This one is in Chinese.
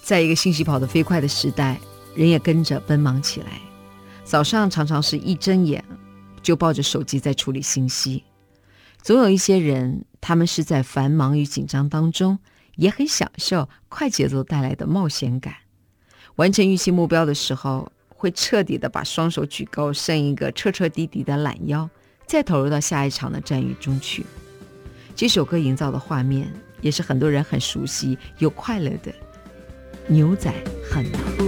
在一个信息跑得飞快的时代，人也跟着奔忙起来。早上常常是一睁眼就抱着手机在处理信息。总有一些人，他们是在繁忙与紧张当中，也很享受快节奏带来的冒险感。完成预期目标的时候，会彻底的把双手举高，伸一个彻彻底底的懒腰，再投入到下一场的战役中去。这首歌营造的画面，也是很多人很熟悉又快乐的。牛仔很忙。